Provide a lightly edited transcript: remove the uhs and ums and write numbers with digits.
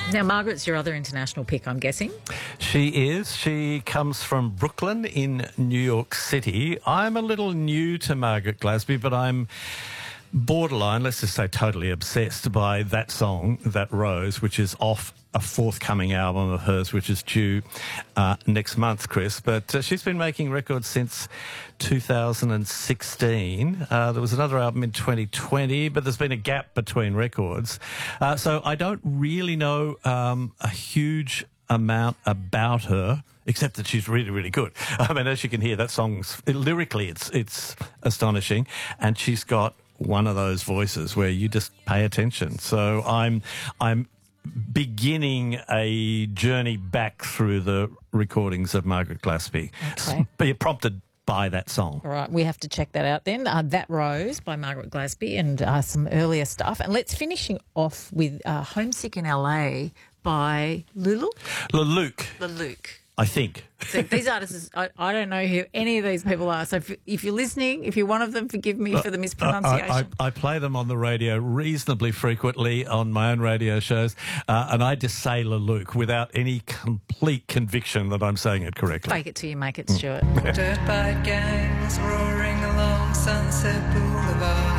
Now, Margaret's your other international pick, I'm guessing. She is. She comes from Brooklyn in New York City. I'm a little new to Margaret Glasby, but I'm borderline, let's just say totally obsessed by that song, That Rose, which is off a forthcoming album of hers, which is due next month, Chris. But she's been making records since 2016. There was another album in 2020, but there's been a gap between records. So I don't really know a huge amount about her, except that she's really, really good. I mean, as you can hear, that song's lyrically, it's astonishing, and she's got one of those voices where you just pay attention. So I'm beginning a journey back through the recordings of Margaret Glasby. Okay. Be prompted by that song. All right, we have to check that out then. That Rose by Margaret Glasby and some earlier stuff. And let's finish off with Homesick in LA by Leluc. I think. So these artists, I don't know who any of these people are. So if you're listening, if you're one of them, forgive me for the mispronunciation. I play them on the radio reasonably frequently on my own radio shows, and I just say Leluc without any complete conviction that I'm saying it correctly. Fake it till you make it, Stuart. Dirt bike gangs roaring along Sunset Boulevard.